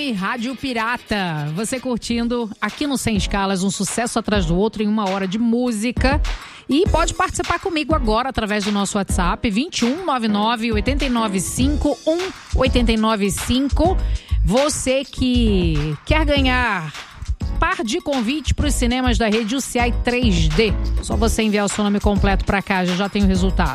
FM Rádio Pirata. Você curtindo aqui no Sem Escalas, um sucesso atrás do outro em 1 hora de música. E pode participar comigo agora através do nosso WhatsApp 2199 895 1895. Você que quer ganhar par de convite para os cinemas da rede UCI 3D. Só você enviar o seu nome completo para cá, já tem o resultado.